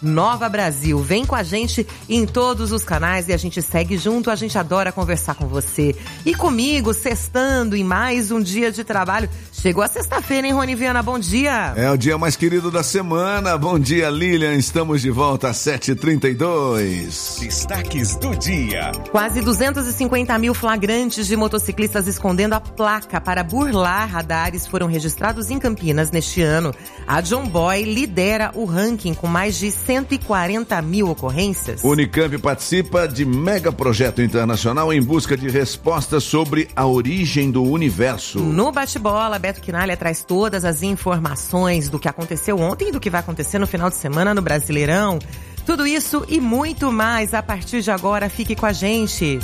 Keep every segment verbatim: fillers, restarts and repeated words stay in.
Nova Brasil. Vem com a gente em todos os canais e a gente segue junto, a gente adora conversar com você. E comigo, sextando em mais um dia de trabalho. Chegou a sexta-feira, hein, Rony Viana? Bom dia! É o dia mais querido da semana. Bom dia, Lilian. Estamos de volta às sete e trinta e dois. Destaques do dia. Quase duzentos e cinquenta mil flagrantes de motociclistas escondendo a placa para burlar radares foram registrados em Campinas neste ano. A John Boy lidera o ranking com mais de cento e quarenta mil ocorrências. Unicamp participa de mega projeto internacional em busca de respostas sobre a origem do universo. No bate-bola, Beto Quinalha traz todas as informações do que aconteceu ontem e do que vai acontecer no final de semana no Brasileirão. Tudo isso e muito mais a partir de agora. Fique com a gente.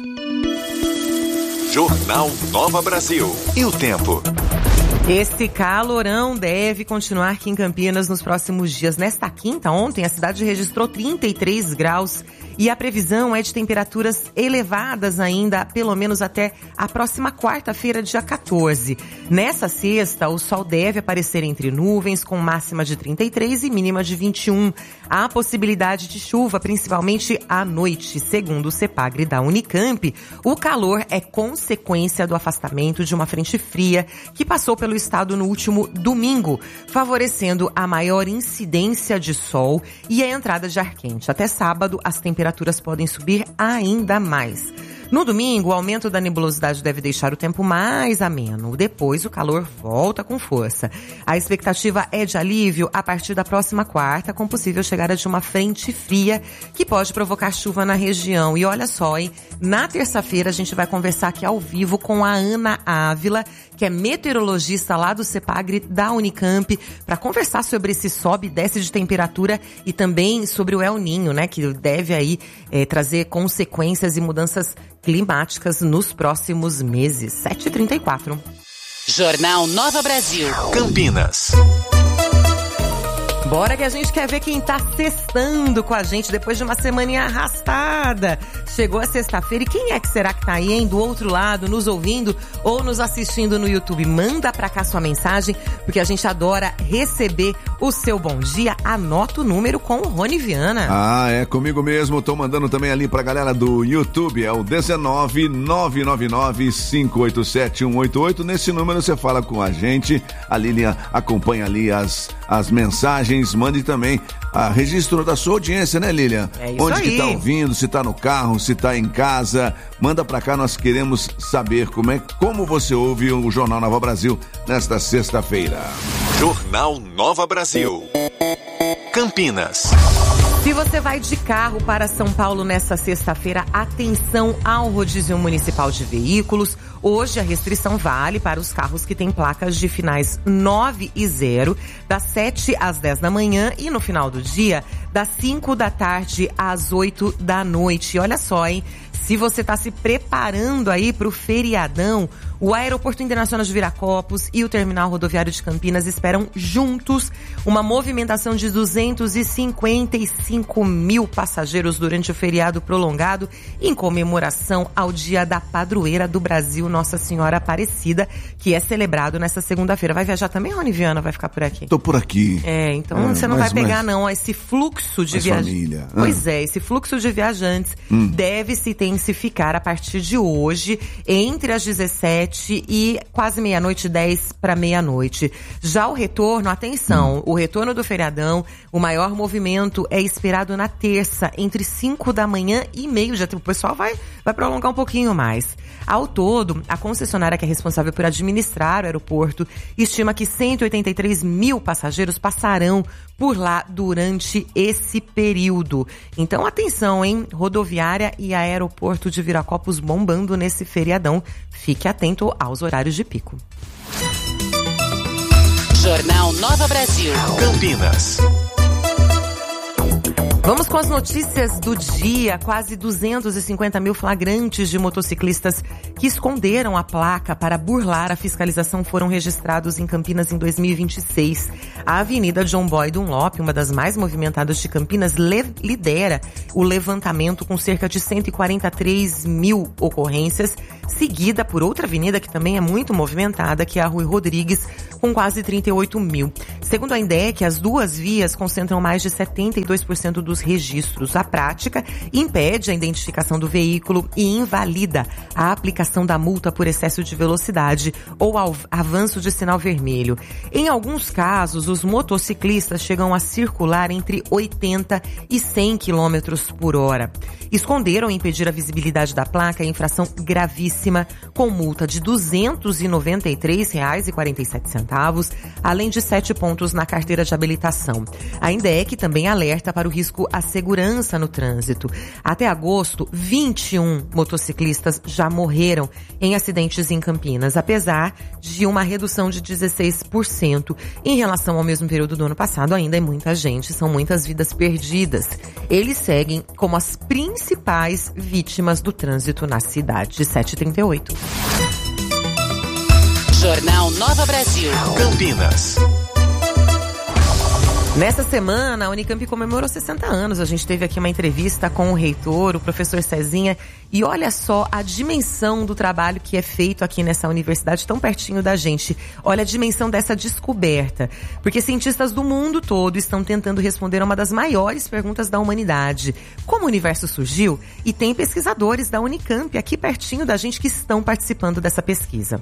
Jornal Nova Brasil. E o tempo? Esse calorão deve continuar aqui em Campinas nos próximos dias. Nesta quinta, ontem, a cidade registrou trinta e três graus e a previsão é de temperaturas elevadas ainda, pelo menos até a próxima quarta-feira, dia quatorze. Nessa sexta, o sol deve aparecer entre nuvens, com máxima de trinta e três e mínima de vinte e um. Há possibilidade de chuva, principalmente à noite. Segundo o CEPAGRE da Unicamp, o calor é consequência do afastamento de uma frente fria que passou pelo estado no último domingo, favorecendo a maior incidência de sol e a entrada de ar quente. Até sábado, as temperaturas podem subir ainda mais. No domingo, o aumento da nebulosidade deve deixar o tempo mais ameno. Depois, o calor volta com força. A expectativa é de alívio a partir da próxima quarta, com possível chegada de uma frente fria que pode provocar chuva na região. E olha só, hein? Na terça-feira, a gente vai conversar aqui ao vivo com a Ana Ávila, que é meteorologista lá do CEPAGRE da Unicamp, para conversar sobre esse sobe e desce de temperatura e também sobre o El Ninho, né? Que deve aí é, trazer consequências e mudanças climáticas nos próximos meses. sete e trinta e quatro. Jornal Nova Brasil. Campinas. Bora que a gente quer ver quem tá sextando com a gente depois de uma semaninha arrastada. Chegou a sexta-feira e quem é que será que tá aí, hein? Do outro lado, nos ouvindo ou nos assistindo no YouTube. Manda pra cá sua mensagem, porque a gente adora receber o seu bom dia. Anota o número com o Rony Viana. Ah, é comigo mesmo. Tô mandando também ali pra galera do YouTube. É o dezenove, nove nove nove, cinco oito sete, um oito oito. Nesse número você fala com a gente. A Lilian acompanha ali as, as mensagens. Mande também a registro da sua audiência, né, Lilian? É isso Onde aí. que tá ouvindo, se tá no carro, se tá em casa. Manda pra cá, nós queremos saber como é, como você ouve o Jornal Nova Brasil nesta sexta-feira. Jornal Nova Brasil. Campinas. Se você vai de carro para São Paulo nesta sexta-feira, atenção ao rodízio municipal de veículos. Hoje a restrição vale para os carros que têm placas de finais nove e zero, das sete às dez da manhã e no final do dia, das cinco da tarde às oito da noite. E olha só, hein? Se você está se preparando aí para o feriadão, o Aeroporto Internacional de Viracopos e o Terminal Rodoviário de Campinas esperam juntos uma movimentação de duzentos e cinquenta e cinco mil passageiros durante o feriado prolongado em comemoração ao Dia da Padroeira do Brasil, Nossa Senhora Aparecida, que é celebrado nesta segunda-feira. Vai viajar também, Rony Viana? Vai ficar por aqui? Tô por aqui. É, então é, você não mas, vai pegar mas... não esse fluxo de viajantes. Ah. Pois é, esse fluxo de viajantes hum. deve se intensificar a partir de hoje, entre as dezessete e quase meia-noite, dez para meia-noite. Já o retorno, atenção, hum. o retorno do feriadão, o maior movimento é esperado na terça, entre cinco da manhã e meio-dia. O pessoal vai, vai prolongar um pouquinho mais. Ao todo, a concessionária que é responsável por administrar o aeroporto estima que cento e oitenta e três mil passageiros passarão por lá durante esse período. Então, atenção, hein? Rodoviária e aeroporto de Viracopos bombando nesse feriadão. Fique atento aos horários de pico. Jornal Nova Brasil. Campinas. Vamos com as notícias do dia. Quase duzentos e cinquenta mil flagrantes de motociclistas que esconderam a placa para burlar a fiscalização foram registrados em Campinas em dois mil e vinte e seis. A Avenida John Boy Dunlop, uma das mais movimentadas de Campinas, le- lidera o levantamento com cerca de cento e quarenta e três mil ocorrências seguida por outra avenida que também é muito movimentada, que é a Rui Rodrigues, com quase trinta e oito mil. Segundo a INDEC, as duas vias concentram mais de setenta e dois por cento dos registros. A prática impede a identificação do veículo e invalida a aplicação da multa por excesso de velocidade ou ao avanço de sinal vermelho. Em alguns casos, os motociclistas chegam a circular entre oitenta e cem quilômetros por hora. Esconderam e impediram a visibilidade da placa é infração gravíssima, com multa de duzentos e noventa e três reais e quarenta e sete centavos, além de sete pontos na carteira de habilitação. A INDEC também alerta para o risco à segurança no trânsito. Até agosto, vinte e um motociclistas já morreram em acidentes em Campinas, apesar de uma redução de dezesseis por cento em relação ao mesmo período do ano passado. Ainda é muita gente, são muitas vidas perdidas. Eles seguem como as principais vítimas do trânsito na cidade. sete e trinta e oito. Jornal Nova Brasil. Campinas. Nessa semana, a Unicamp comemorou sessenta anos. A gente teve aqui uma entrevista com o reitor, o professor Cezinha, e olha só a dimensão do trabalho que é feito aqui nessa universidade, tão pertinho da gente. Olha a dimensão dessa descoberta, porque cientistas do mundo todo estão tentando responder a uma das maiores perguntas da humanidade: como o universo surgiu? E tem pesquisadores da Unicamp aqui pertinho da gente que estão participando dessa pesquisa.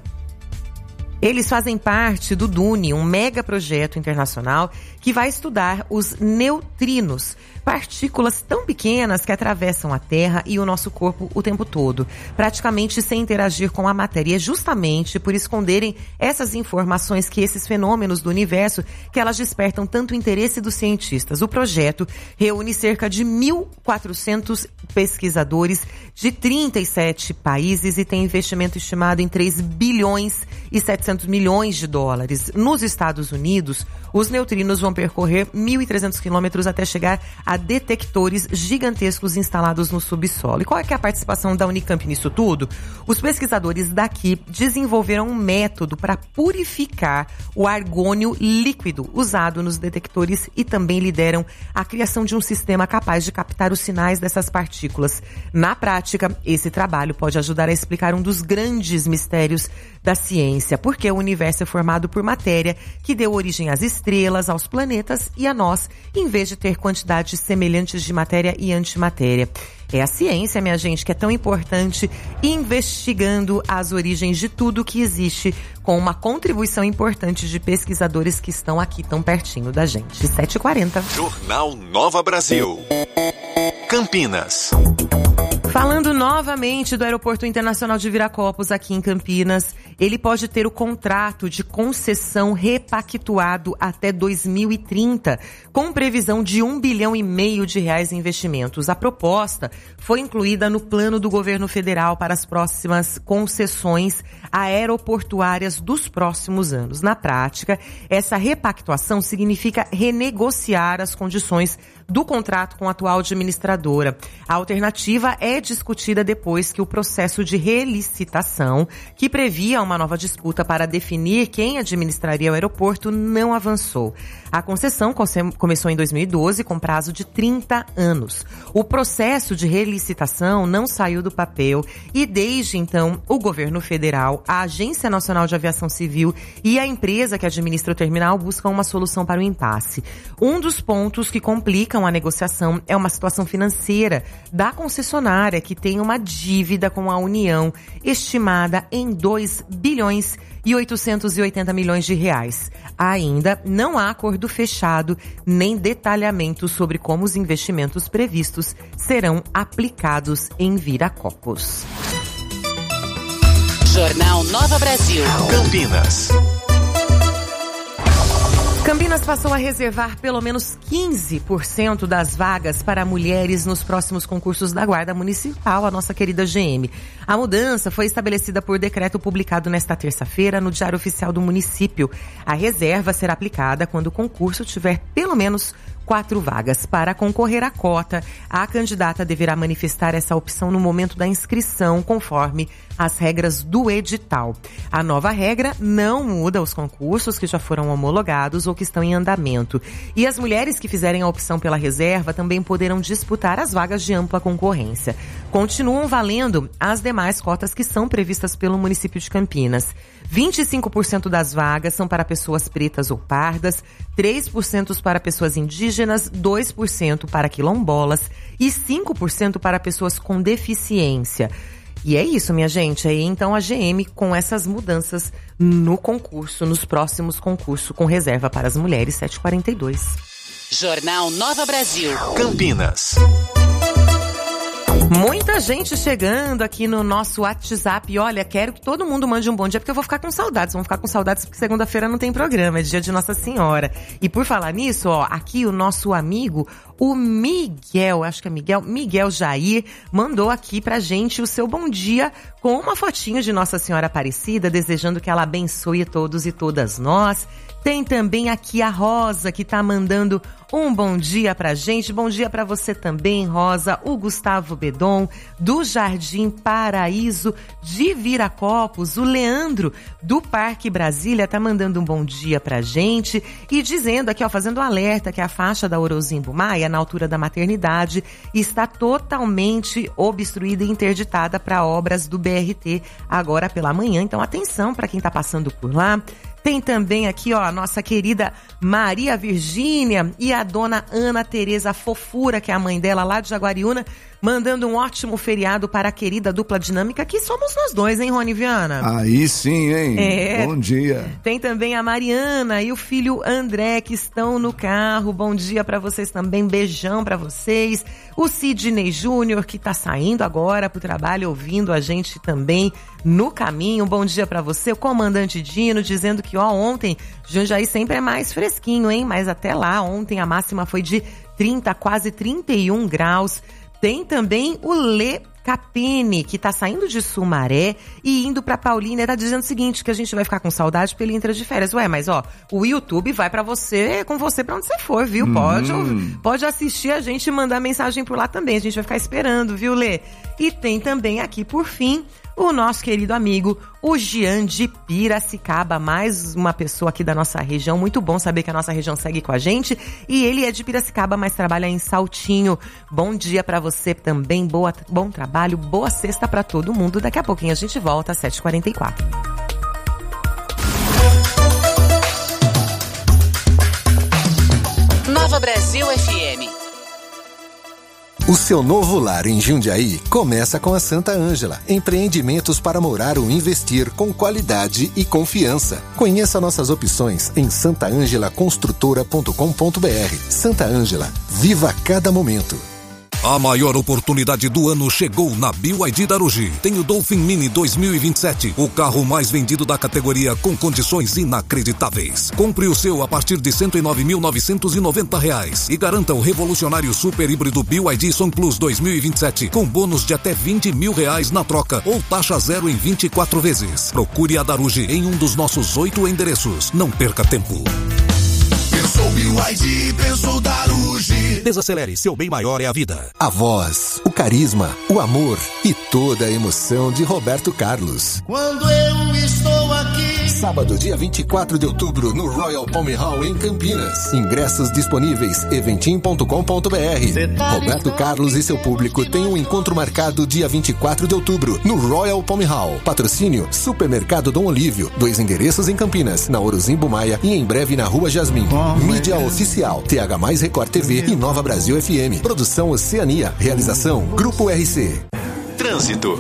Eles fazem parte do DUNE, um mega projeto internacional que vai estudar os neutrinos, partículas tão pequenas que atravessam a Terra e o nosso corpo o tempo todo, praticamente sem interagir com a matéria. E é justamente por esconderem essas informações que esses fenômenos do universo que elas despertam tanto interesse dos cientistas. O projeto reúne cerca de mil e quatrocentos pesquisadores de trinta e sete países e tem investimento estimado em três bilhões e setecentos milhões de dólares. Nos Estados Unidos, os neutrinos vão percorrer mil e trezentos quilômetros até chegar a detectores gigantescos instalados no subsolo. E qual é que é a participação da Unicamp nisso tudo? Os pesquisadores daqui desenvolveram um método para purificar o argônio líquido usado nos detectores e também lideram a criação de um sistema capaz de captar os sinais dessas partículas. Na prática, esse trabalho pode ajudar a explicar um dos grandes mistérios da ciência, porque o universo é formado por matéria que deu origem às estrelas, aos planetas e a nós, em vez de ter quantidades semelhantes de matéria e antimatéria. É a ciência, minha gente, que é tão importante, investigando as origens de tudo que existe, com uma contribuição importante de pesquisadores que estão aqui tão pertinho da gente. sete e quarenta. Jornal Nova Brasil. Campinas. Falando novamente do Aeroporto Internacional de Viracopos, aqui em Campinas, ele pode ter o contrato de concessão repactuado até dois mil e trinta, com previsão de um bilhão e meio de reais em investimentos. A proposta foi incluída no plano do governo federal para as próximas concessões aeroportuárias dos próximos anos. Na prática, essa repactuação significa renegociar as condições do contrato com a atual administradora. A alternativa é discutida depois que o processo de relicitação, que previa uma nova disputa para definir quem administraria o aeroporto, não avançou. A concessão começou em dois mil e doze com prazo de trinta anos. O processo de relicitação não saiu do papel e desde então o governo federal, a Agência Nacional de Aviação Civil e a empresa que administra o terminal buscam uma solução para o impasse. Um dos pontos que complicam a negociação é uma situação financeira da concessionária, que tem uma dívida com a União estimada em dois bilhões e oitocentos e oitenta milhões de reais. Ainda não há acordo fechado nem detalhamento sobre como os investimentos previstos serão aplicados em Viracopos. Jornal Nova Brasil. Campinas. Campinas passou a reservar pelo menos quinze por cento das vagas para mulheres nos próximos concursos da Guarda Municipal, a nossa querida G M. A mudança foi estabelecida por decreto publicado nesta terça-feira no Diário Oficial do município. A reserva será aplicada quando o concurso tiver pelo menos quatro vagas. Para concorrer à cota, a candidata deverá manifestar essa opção no momento da inscrição, conforme as regras do edital. A nova regra não muda os concursos que já foram homologados ou que estão em andamento. E as mulheres que fizerem a opção pela reserva também poderão disputar as vagas de ampla concorrência. Continuam valendo as demais cotas que são previstas pelo município de Campinas. vinte e cinco por cento das vagas são para pessoas pretas ou pardas, três por cento para pessoas indígenas, dois por cento para quilombolas e cinco por cento para pessoas com deficiência. E é isso, minha gente. Aí então a G M com essas mudanças no concurso, nos próximos concursos com reserva para as mulheres, sete e quarenta e dois. Jornal Nova Brasil. Campinas. Muita gente chegando aqui no nosso WhatsApp. E olha, quero que todo mundo mande um bom dia, porque eu vou ficar com saudades. Vão ficar com saudades porque segunda-feira não tem programa, é dia de Nossa Senhora. E por falar nisso, ó, aqui o nosso amigo, o Miguel, acho que é Miguel, Miguel Jair, mandou aqui pra gente o seu bom dia com uma fotinho de Nossa Senhora Aparecida, desejando que ela abençoe todos e todas nós. Tem também aqui a Rosa, que tá mandando um bom dia pra gente. Bom dia pra você também, Rosa. O Gustavo Bedon, do Jardim Paraíso de Viracopos. O Leandro, do Parque Brasília, tá mandando um bom dia pra gente. E dizendo aqui, ó, fazendo um alerta que a faixa da Orozimbo Maia, na altura da maternidade, está totalmente obstruída e interditada para obras do B R T agora pela manhã. Então, atenção para quem tá passando por lá. Tem também aqui, ó, a nossa querida Maria Virgínia e a dona Ana Tereza Fofura, que é a mãe dela lá de Jaguariúna, mandando um ótimo feriado para a querida dupla dinâmica, que somos nós dois, hein, Rony Viana? Aí sim, hein? É. Bom dia. Tem também a Mariana e o filho André, que estão no carro. Bom dia para vocês também, beijão para vocês. O Sidney Júnior, que tá saindo agora pro trabalho, ouvindo a gente também no caminho. Bom dia para você. O comandante Dino dizendo que, ó, ontem Jundiaí sempre é mais fresquinho, hein? Mas até lá, ontem a máxima foi de trinta, quase trinta e um graus. Tem também o Lê Capene, que tá saindo de Sumaré e indo pra Paulínia, tá dizendo o seguinte, que a gente vai ficar com saudade porque ele entra de férias. Ué, mas ó, o YouTube vai pra você, com você pra onde você for, viu? Hum. Pode, pode assistir a gente e mandar mensagem por lá também, a gente vai ficar esperando, viu, Lê? E tem também aqui, por fim, o nosso querido amigo, o Jean de Piracicaba, mais uma pessoa aqui da nossa região. Muito bom saber que a nossa região segue com a gente. E ele é de Piracicaba, mas trabalha em Saltinho. Bom dia pra você também, boa, bom trabalho, boa sexta pra todo mundo. Daqui a pouquinho a gente volta às sete e quarenta e quatro. Nova Brasil F M. O seu novo lar em Jundiaí começa com a Santa Ângela. Empreendimentos para morar ou investir com qualidade e confiança. Conheça nossas opções em santa ângela construtora ponto com ponto b r. Santa Ângela, viva cada momento. A maior oportunidade do ano chegou na B Y D Darugi. Tem o Dolphin Mini dois mil e vinte e sete, o carro mais vendido da categoria com condições inacreditáveis. Compre o seu a partir de cento e nove mil novecentos e noventa reais e garanta o revolucionário super híbrido B Y D Som Plus dois mil e vinte e sete com bônus de até vinte mil reais na troca ou taxa zero em vinte e quatro vezes. Procure a Darugi em um dos nossos oito endereços. Não perca tempo. Pensou B Y D, pensou Darugi. Desacelere, seu bem maior é a vida. A voz, o carisma, o amor e toda a emoção de Roberto Carlos. Quando eu estou aqui. Sábado, dia vinte e quatro de outubro, no Royal Palm Hall, em Campinas. Ingressos disponíveis, eventim ponto com ponto b r. Roberto Carlos e seu público têm um encontro marcado dia vinte e quatro de outubro, no Royal Palm Hall. Patrocínio, Supermercado Dom Olívio. Dois endereços em Campinas, na Orozimbo Maia e em breve na Rua Jasmim. Mídia oficial, T H mais Record T V e Nova Brasil F M. Produção Oceania. Realização, Grupo R C. Trânsito.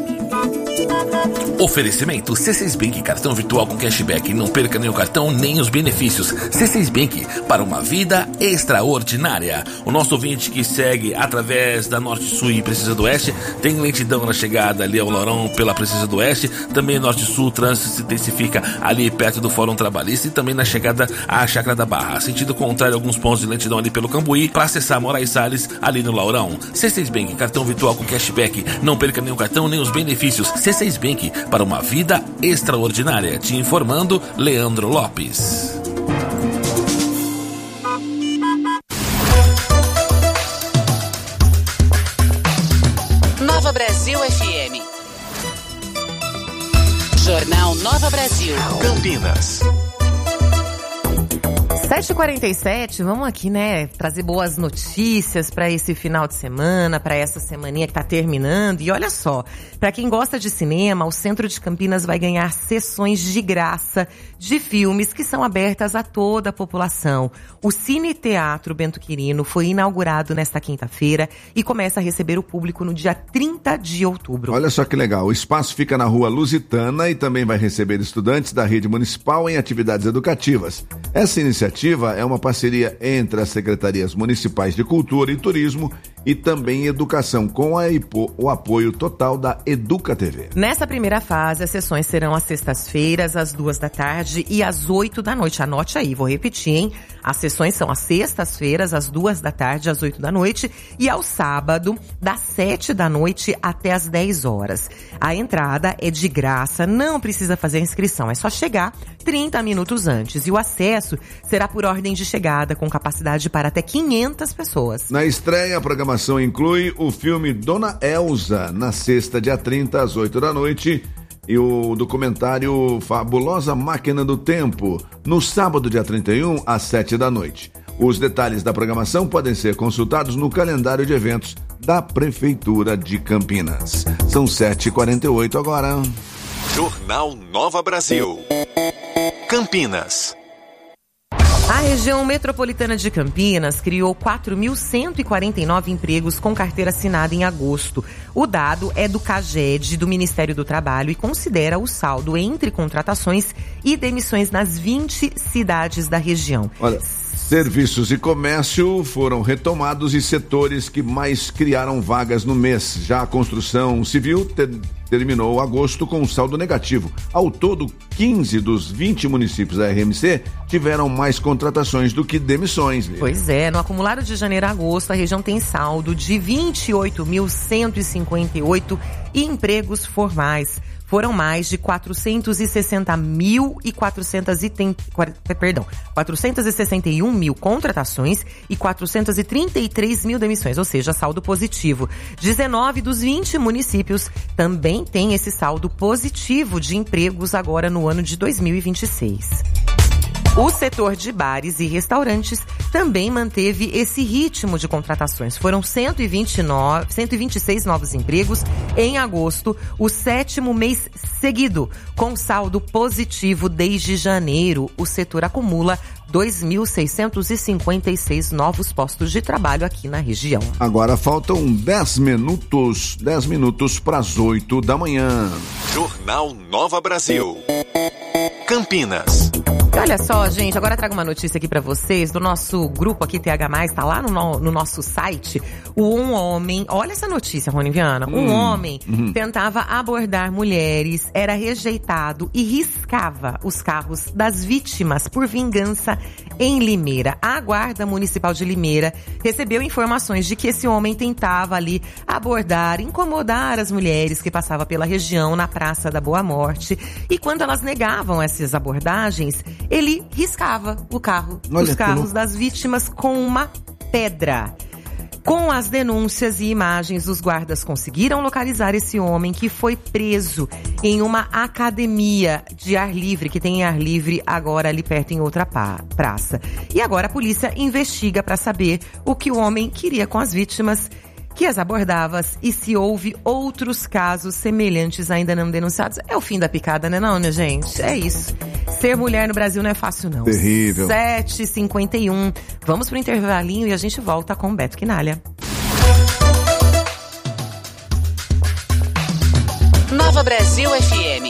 Oferecimento C seis Bank, cartão virtual com cashback. Não perca nem o cartão, nem os benefícios. C seis Bank, para uma vida extraordinária. O nosso ouvinte que segue através da Norte Sul e Princesa do Oeste tem lentidão na chegada ali ao Lourão pela Princesa do Oeste. Também Norte Sul, o trânsito se intensifica ali perto do Fórum Trabalhista e também na chegada à Chácara da Barra. Sentido contrário, alguns pontos de lentidão ali pelo Cambuí para acessar Moraes Salles ali no Lourão. C seis Bank, cartão virtual com cashback. Não perca nem o cartão, nem os benefícios. C seis Bank, para uma vida extraordinária. Te informando, Leandro Lopes. Nova Brasil F M. Nova Brasil. Campinas. sete e quarenta e sete, vamos aqui, né, trazer boas notícias para esse final de semana, para essa semaninha que tá terminando. E olha só, para quem gosta de cinema, o Centro de Campinas vai ganhar sessões de graça de filmes que são abertas a toda a população. O Cine Teatro Bento Quirino foi inaugurado nesta quinta-feira e começa a receber o público no dia trinta de outubro. Olha só que legal, o espaço fica na Rua Lusitana e também vai receber estudantes da rede municipal em atividades educativas. Essa iniciativa é uma parceria entre as secretarias municipais de Cultura e Turismo e também Educação, com a Ipo, o apoio total da Educa T V. Nessa primeira fase, as sessões serão às sextas-feiras, às duas da tarde e às oito da noite. Anote aí, vou repetir, hein? As sessões são às sextas-feiras, às duas da tarde, às oito da noite e ao sábado, das sete da noite até às dez horas. A entrada é de graça, não precisa fazer inscrição, é só chegar trinta minutos antes. E o acesso será por ordem de chegada, com capacidade para até quinhentas pessoas. Na estreia, a programação inclui o filme Dona Elza, na sexta, dia trinta, às oito da noite, e o documentário Fabulosa Máquina do Tempo, no sábado, dia trinta e um, às sete da noite. Os detalhes da programação podem ser consultados no calendário de eventos da Prefeitura de Campinas. São sete e quarenta e oito agora. Jornal Nova Brasil. Campinas. A região metropolitana de Campinas criou quatro mil cento e quarenta e nove empregos com carteira assinada em agosto. O dado é do CAGED, do Ministério do Trabalho, e considera o saldo entre contratações e demissões nas vinte cidades da região. Olha, serviços e comércio foram retomados e setores que mais criaram vagas no mês. Já a construção civil ter, terminou agosto com um saldo negativo. Ao todo, quinze dos vinte municípios da R M C tiveram mais contratações do que demissões. Pois é, no acumulado de janeiro a agosto, a região tem saldo de vinte e oito mil cento e cinquenta e oito empregos formais. Foram mais de quatrocentos e sessenta mil e quatrocentos e tem, perdão, quatrocentos e sessenta e um mil contratações e quatrocentos e trinta e três mil demissões, ou seja, saldo positivo. dezenove dos vinte municípios também têm esse saldo positivo de empregos agora no ano de dois mil e vinte e seis. O setor de bares e restaurantes também manteve esse ritmo de contratações. Foram cento e vinte e nove, cento e vinte e seis novos empregos em agosto, o sétimo mês seguido, com saldo positivo desde janeiro. O setor acumula dois mil seiscentos e cinquenta e seis novos postos de trabalho aqui na região. Agora faltam dez minutos, dez minutos para as oito da manhã. Jornal Nova Brasil. Campinas. Olha só, gente, agora eu trago uma notícia aqui pra vocês do nosso grupo aqui, T H mais, tá lá no, no, no nosso site. Um homem, olha essa notícia, Rony Viana, um hum, homem hum. tentava abordar mulheres, era rejeitado e riscava os carros das vítimas por vingança em Limeira. A Guarda Municipal de Limeira recebeu informações de que esse homem tentava ali abordar, incomodar as mulheres que passavam pela região na Praça da Boa Morte. E quando elas negavam essas abordagens, ele riscava o carro, Olha, os carros das vítimas com uma pedra. Com as denúncias e imagens, os guardas conseguiram localizar esse homem, que foi preso em uma academia de ar livre, que tem ar livre agora ali perto em outra praça. E agora a polícia investiga para saber o que o homem queria com as vítimas que as abordava e se houve outros casos semelhantes ainda não denunciados. É o fim da picada, né não, minha gente? É isso. Ser mulher no Brasil não é fácil, não. Terrível. sete e cinquenta e um. Vamos pro intervalinho e a gente volta com Beto Quinalha. Nova Brasil F M.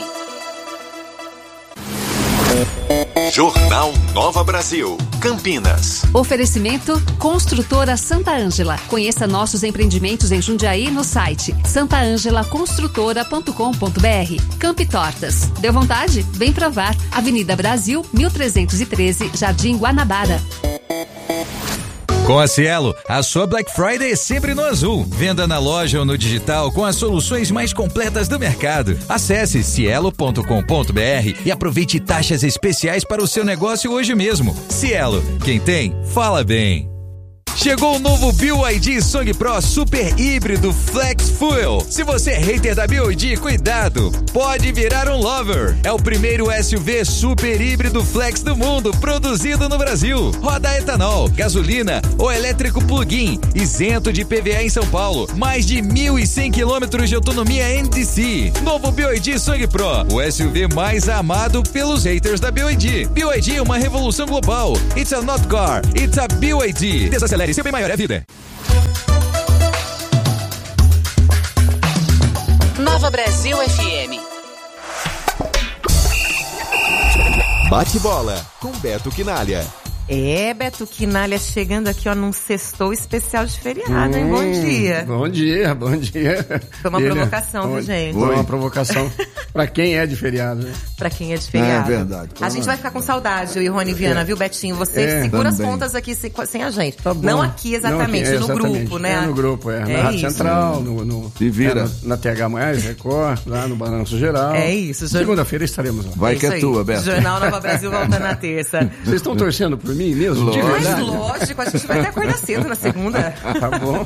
Jornal Nova Brasil, Campinas. Oferecimento Construtora Santa Ângela. Conheça nossos empreendimentos em Jundiaí no site santa ângela construtora ponto com ponto b r. Campi Tortas. Deu vontade? Vem provar. Avenida Brasil, mil trezentos e treze, Jardim Guanabara. Com a Cielo, a sua Black Friday é sempre no azul. Venda na loja ou no digital com as soluções mais completas do mercado. Acesse cielo ponto com ponto b r e aproveite taxas especiais para o seu negócio hoje mesmo. Cielo, quem tem, fala bem. Chegou o novo B Y D Song Pro Super Híbrido Flex Fuel. Se você é hater da B Y D, cuidado, pode virar um lover. É o primeiro S U V super híbrido flex do mundo, produzido no Brasil. Roda etanol, gasolina ou elétrico plug-in, isento de I P V A em São Paulo. Mais de mil e cem quilômetros de autonomia N D C. Novo B Y D Song Pro, o S U V mais amado pelos haters da B Y D. B Y D é uma revolução global. It's a not car, it's a B Y D. Desacelere, seu bem maior é a vida. Nova Brasil F M. Bate bola com Beto Quinalha. É, Beto Quinalha chegando aqui, ó, num sextou especial de feriado, hum, hein? Bom dia. Bom dia, bom dia. Foi uma Ele provocação, é... viu, gente? Foi uma provocação pra quem é de feriado, né? Pra quem é de feriado. É verdade. A gente vai ficar com saudade, eu e Rony Viana, é. viu, Betinho? Você é, segura também. As pontas aqui sem, sem a gente. Tá Não aqui exatamente, Não aqui, é, no exatamente. grupo, né? É, no grupo, é. é na Rádio Central, no, no, Se vira. É, na, na T H Mais, Record, lá no Balanço Geral. É isso. Jor... Segunda-feira estaremos lá. Vai é que é tua, Beto. Jornal Nova Brasil volta na terça. Vocês estão torcendo por mim mesmo? De Mas lógico, a gente vai até acordar cedo na segunda. Tá bom.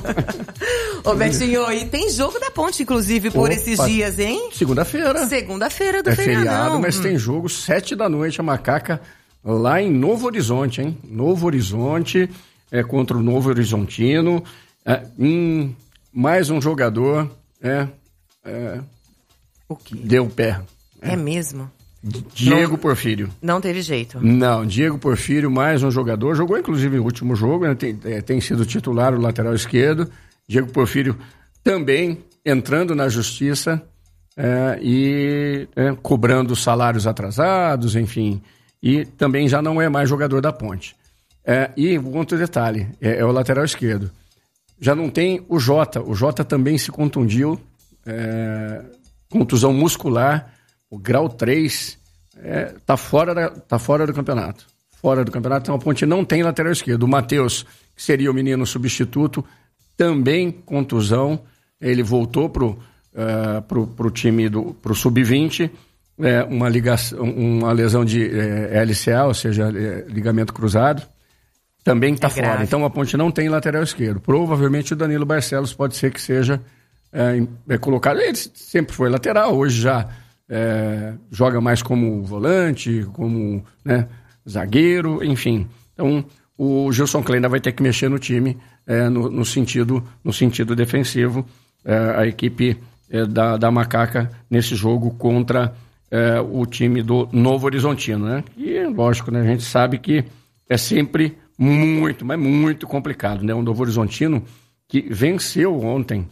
Ô, Betinho, e tem jogo da Ponte, inclusive, por Opa. esses dias, hein? Segunda-feira. Segunda-feira do é feriadão. feriado, mas hum. tem jogo sete da noite, a Macaca, lá em Novo Horizonte, hein? Novo Horizonte, é, contra o Novo Horizontino. É, hum, mais um jogador, é, é, o quê? Deu pé. É, é mesmo? Diego não, Porfírio. Não teve jeito. Não, Diego Porfírio, mais um jogador. Jogou, inclusive, no último jogo, né? tem, é, tem sido titular o lateral esquerdo. Diego Porfírio também entrando na justiça é, e é, cobrando salários atrasados, enfim. E também já não é mais jogador da Ponte. É, e outro detalhe, é, é o lateral esquerdo. Já não tem o Jota. O Jota também se contundiu, é, contusão muscular. O grau três é, tá, fora da, tá fora do campeonato. Fora do campeonato, então a Ponte não tem lateral esquerdo. O Matheus, que seria o menino substituto, também contusão. Ele voltou pro, uh, pro, pro time do pro sub vinte, é, uma, ligação, uma lesão de é, L C A, ou seja, é, ligamento cruzado. Também está é fora. Grave. Então a Ponte não tem lateral esquerdo. Provavelmente o Danilo Barcelos pode ser que seja é, é, colocado. Ele sempre foi lateral, hoje já é, joga mais como volante, como né, zagueiro, enfim. Então o Gilson Kleina vai ter que mexer no time é, no, no, sentido, no sentido defensivo. É, a equipe é, da, da Macaca nesse jogo contra é, o time do Novo Horizontino, né? E lógico, né, a gente sabe que é sempre muito, mas muito complicado, né? O Novo Horizontino que venceu ontem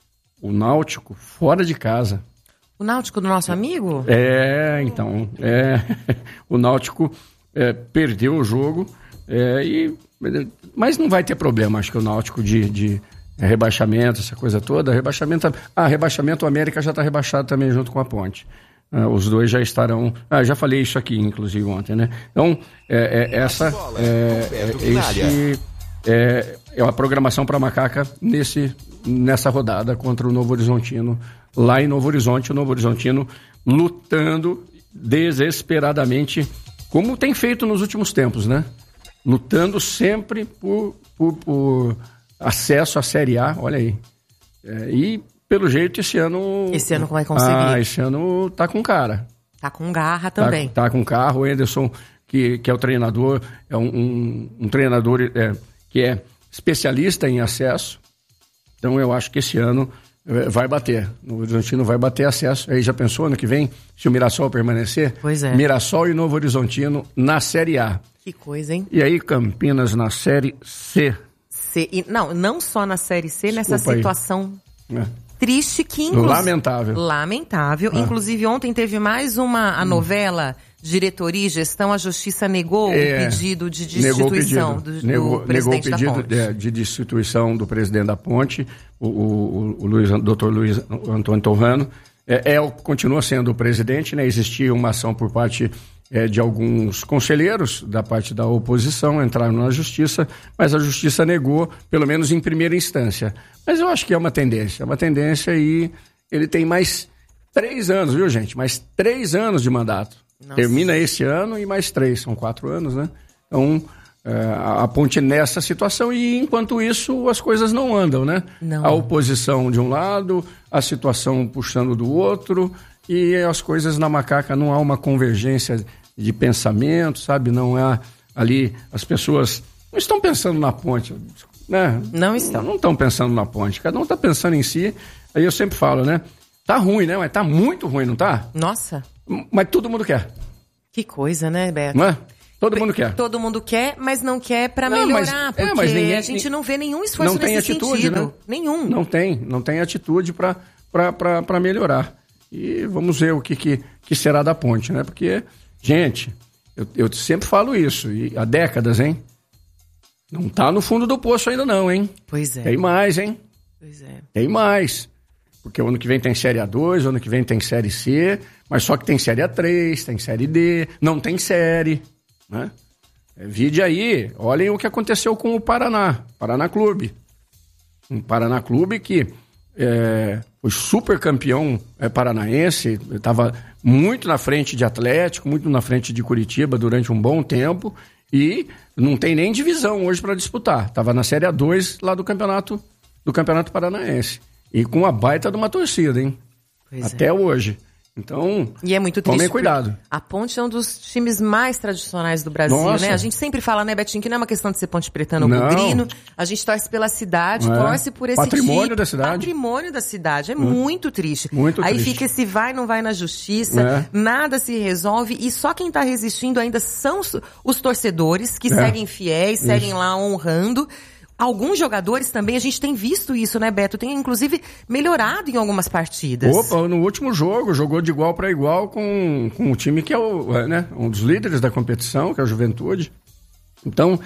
o Náutico fora de casa. O Náutico do nosso amigo? É, então, é, o Náutico é, perdeu o jogo, é, e, mas não vai ter problema, acho que o Náutico de, de rebaixamento, essa coisa toda, rebaixamento, ah, rebaixamento, o América já está rebaixado também junto com a Ponte. Ah, os dois já estarão, ah, já falei isso aqui inclusive ontem, né? Então, é, é, essa é, é, esse, é, é uma programação para a Macaca nesse, nessa rodada contra o Novo Horizontino, lá em Novo Horizonte, o Novo Horizontino lutando desesperadamente, como tem feito nos últimos tempos, né? Lutando sempre por, por, por acesso à Série A, olha aí. É, e, pelo jeito, esse ano... Esse ano vai conseguir. Ah, esse ano tá com cara. Tá com garra também. Tá, tá com carro. O Anderson, que, que é o treinador, é um, um, um treinador é, que é especialista em acesso. Então, eu acho que esse ano é, vai bater. O Horizontino vai bater acesso. Aí já pensou ano que vem, se o Mirassol permanecer? Pois é. Mirassol e Novo Horizontino na Série A. Que coisa, hein? E aí, Campinas na Série C. C. E, não, não só na Série C, Desculpa nessa situação é. triste que... Inclu... Lamentável. Lamentável. É. Inclusive, ontem teve mais uma a novela Diretoria e Gestão. A Justiça negou é. o pedido de destituição do, do negou, presidente negou o da pedido de, de destituição do presidente da Ponte, o, o, o, Luiz, o doutor Luiz Antônio Torrano. É, é, continua sendo o presidente, né? Existia uma ação por parte... É, de alguns conselheiros da parte da oposição, entraram na justiça, mas a justiça negou, pelo menos em primeira instância. Mas eu acho que é uma tendência, é uma tendência e ele tem mais três anos, viu, gente? Mais três anos de mandato. Nossa. Termina esse ano e mais três, são quatro anos, né? Então, a, a Ponte nessa situação e, enquanto isso, as coisas não andam, né? Não. A oposição de um lado, a situação puxando do outro e as coisas na Macaca não há uma convergência de pensamento, sabe? Não há ali, as pessoas não estão pensando na Ponte, né? Não estão. Não estão pensando na Ponte, cada um está pensando em si. Aí eu sempre falo, né? Tá ruim, né? Mas tá muito ruim, não tá? Nossa. Mas todo mundo quer. Que coisa, né, Beto? Não é? Todo mundo quer. Todo mundo quer, mas não quer pra Não, mas- melhorar, é, porque mas ninguém- a gente não vê nenhum esforço Não tem nesse atitude, sentido. né? Nenhum. Não tem, não tem atitude para melhorar. E vamos ver o que, que, que será da Ponte, né? Porque, gente, eu, eu sempre falo isso, e há décadas, hein? Não tá no fundo do poço ainda não, hein? Pois é. Tem mais, hein? Pois é. Tem mais. Porque o ano que vem tem Série A dois, o ano que vem tem Série C, mas só que tem Série A três, tem Série D, não tem Série, né? É, vide aí, olhem o que aconteceu com o Paraná, Paraná Clube. Um Paraná Clube que é, foi super campeão é, paranaense, estava muito na frente de Atlético, muito na frente de Curitiba durante um bom tempo e não tem nem divisão hoje para disputar. Estava na Série A dois lá do campeonato, do campeonato Paranaense. E com a baita de uma torcida, hein? Pois Até é. hoje. Então, E é muito triste. tomem cuidado. porque A Ponte é um dos times mais tradicionais do Brasil, Nossa. né? A gente sempre fala, né, Betinho, que não é uma questão de ser Ponte Pretana ou Não. Bugrino. A gente torce pela cidade, É. torce por esse Patrimônio tipo. da cidade. Patrimônio da cidade. É muito triste. Muito Aí triste. fica esse vai, não vai na justiça, É. nada se resolve e só quem tá resistindo ainda são os- os torcedores que É. seguem fiéis, Isso. seguem lá honrando. Alguns jogadores também, a gente tem visto isso, né, Beto? Tem, inclusive, melhorado em algumas partidas. Opa, no último jogo, jogou de igual para igual com, com o time que é o, é, né, um dos líderes da competição, que é a Juventude. Então,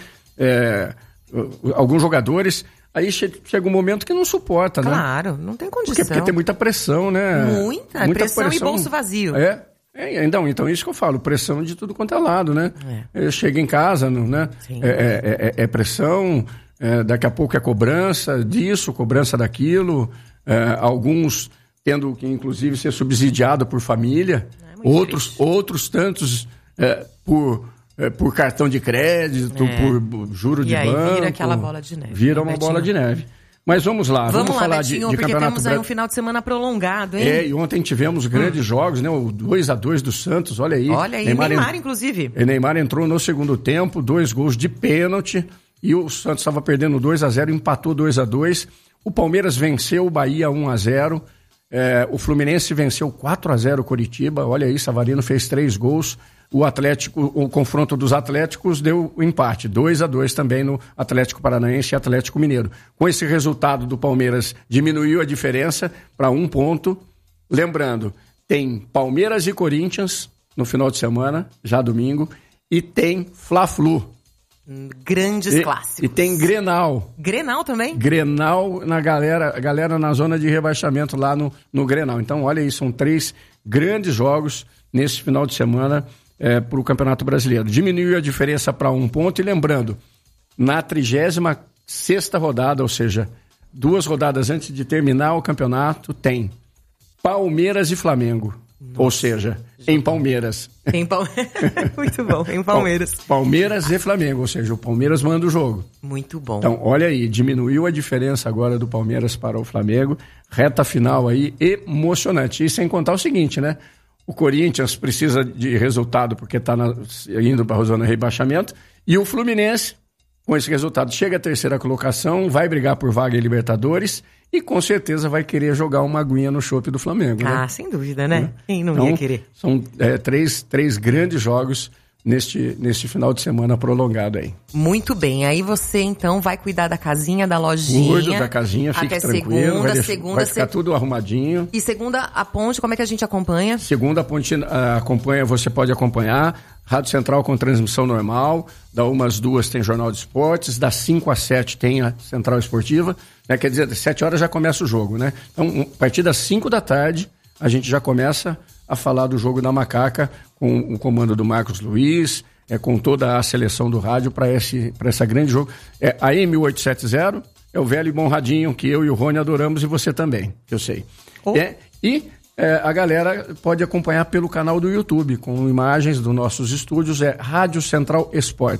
é, o- alguns jogadores, aí che- chega um momento que não suporta, né? Claro, não tem condição. Porque, porque tem muita pressão, né? Muita, pressão e bolso vazio. É. É, então, então, isso que eu falo, pressão de tudo quanto é lado, né? Eu chego em casa, não, né? Sim. É, é- é- é pressão, é, daqui a pouco é cobrança disso, cobrança daquilo, é, alguns tendo que, inclusive, ser subsidiado por família, outros, outros tantos é, por, é, por cartão de crédito, É. por juro E de aí banco. vira aquela bola de neve, Vira né, uma Betinho? bola de neve. Mas vamos lá, vamos, Vamos lá, falar Betinho, de, de porque campeonato temos aí um Bra- final de semana prolongado, hein? É, e ontem tivemos grandes jogos, né? O dois a dois do Santos, olha aí. Olha aí, Neymar, en- inclusive. e Neymar entrou no segundo tempo, dois gols de pênalti, e o Santos estava perdendo dois a zero, empatou dois a dois. O Palmeiras venceu o Bahia um a zero. É, o Fluminense venceu quatro a zero o Coritiba. Olha aí, Savarino fez três gols. O Atlético, o confronto dos Atléticos deu o empate, dois a dois também no Atlético Paranaense e Atlético Mineiro. Com esse resultado do Palmeiras, diminuiu a diferença para um ponto. Lembrando, tem Palmeiras e Corinthians no final de semana, já domingo, e tem Fla-Flu. Grandes E, clássicos. e tem Grenal. Grenal também? Grenal na galera, a galera na zona de rebaixamento lá no, no Grenal. Então, olha aí, são três grandes jogos nesse final de semana é, para o Campeonato Brasileiro. Diminuiu a diferença para um ponto e lembrando, na trigésima sexta rodada, ou seja, duas rodadas antes de terminar o campeonato, tem Palmeiras e Flamengo. Nossa. Ou seja, em Palmeiras. Em Pal... Muito bom, em Palmeiras. Palmeiras e Flamengo, ou seja, o Palmeiras manda o jogo. Muito bom. Então, olha aí, diminuiu a diferença agora do Palmeiras para o Flamengo. Reta final aí, emocionante. E sem contar o seguinte, né? O Corinthians precisa de resultado porque está indo para a zona de rebaixamento. E o Fluminense, com esse resultado, chega à terceira colocação, vai brigar por vaga em Libertadores e com certeza vai querer jogar uma aguinha no chope do Flamengo. Ah, né? sem dúvida, né? Quem não Então, ia querer? São é, três, três grandes jogos neste, neste final de semana prolongado aí. Muito bem. Aí você, então, vai cuidar da casinha, da lojinha. Cuido da casinha, fique até tranquilo. segunda, vai, deixar, segunda, vai ficar se... tudo arrumadinho. E segunda, a ponte, como é que a gente acompanha? Segunda, a ponte uh, acompanha, você pode acompanhar. Rádio Central com transmissão normal. Da uma às duas tem Jornal de Esportes. Das cinco às sete tem a Central Esportiva. Né? Quer dizer, às sete horas já começa o jogo, né? Então, a partir das cinco da tarde, a gente já começa a falar do jogo da Macaca com o comando do Marcos Luiz, é, com toda a seleção do rádio para esse, para esse grande jogo. É a A M oitocentos e setenta, é o velho e bom radinho que eu e o Rony adoramos e você também, eu sei. Oh. É, e é, a galera pode acompanhar pelo canal do YouTube, com imagens dos nossos estúdios, é Rádio Central Esportes.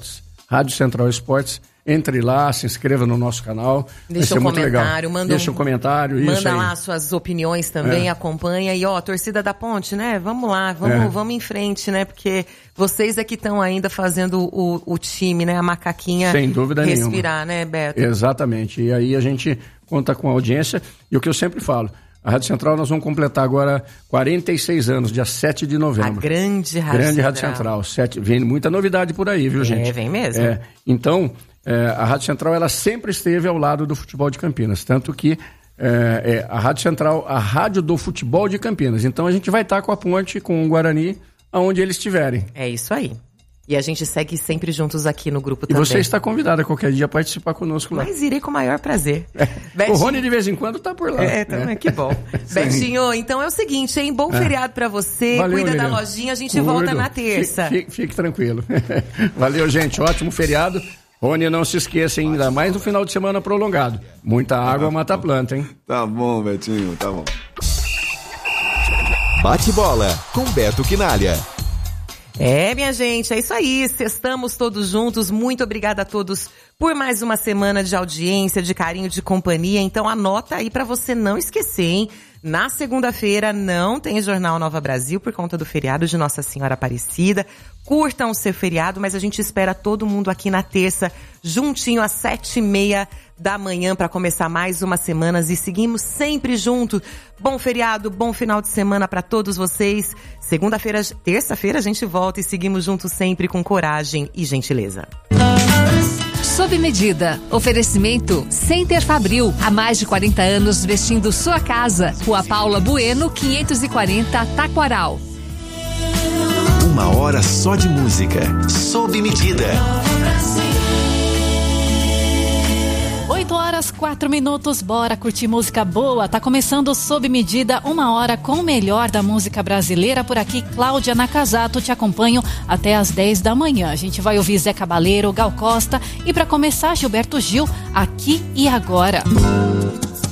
Rádio Central Esportes. Entre lá, se inscreva no nosso canal. Deixa um comentário, manda Deixa um, um comentário. Manda isso lá suas opiniões também, é. acompanha. E ó, torcida da Ponte, né? Vamos lá, vamos, é. vamos em frente, né? Porque vocês é que estão ainda fazendo o, o time, né? A macaquinha Sem dúvida respirar, nenhuma. né, Beto? Exatamente. E aí a gente conta com a audiência. E o que eu sempre falo, a Rádio Central nós vamos completar agora quarenta e seis anos, dia sete de novembro. A grande Rádio grande Central. Rádio Central. Sete, vem muita novidade por aí, viu, gente? É, vem mesmo. É, então... É, a Rádio Central ela sempre esteve ao lado do futebol de Campinas, tanto que é, é, a Rádio Central, a rádio do futebol de Campinas. Então a gente vai estar com a Ponte, com o Guarani, aonde eles estiverem. É isso aí. E a gente segue sempre juntos aqui no grupo e também. E você está convidada qualquer dia a participar conosco lá. Mas irei com o maior prazer. É. Betinho... O Rony de vez em quando está por lá. É, também, é. Que bom. Betinho, então é o seguinte, hein? Bom é. feriado para você. Valeu, Cuida Lilian. Da lojinha, a gente Cuido. volta na terça. Fique, fique, fique tranquilo. Valeu, gente. Ótimo feriado. Rony, não se esqueça, ainda mais no final de semana prolongado. Muita água mata a planta, hein? Tá bom, Betinho, tá bom. Bate bola com Beto Quinalha. É, minha gente, é isso aí. Estamos todos juntos. Muito obrigada a todos por mais uma semana de audiência, de carinho, de companhia. Então anota aí pra você não esquecer, hein? Na segunda-feira não tem Jornal Nova Brasil por conta do feriado de Nossa Senhora Aparecida. Curtam o seu feriado, mas a gente espera todo mundo aqui na terça, juntinho às sete e meia da manhã para começar mais uma semana e seguimos sempre juntos. Bom feriado, bom final de semana para todos vocês. Segunda-feira, terça-feira a gente volta e seguimos juntos sempre com coragem e gentileza. Sob medida. Oferecimento Center Fabril. Há mais de quarenta anos vestindo sua casa. Rua Paula Bueno, quinhentos e quarenta, Taquaral. Uma hora só de música. Sob medida. oito horas, quatro minutos, bora curtir música boa. Tá começando Sob Medida, uma hora com o melhor da música brasileira. Por aqui, Cláudia Nakazato, te acompanho até às dez da manhã. A gente vai ouvir Zé Cabaleiro, Gal Costa e para começar, Gilberto Gil, Aqui e Agora.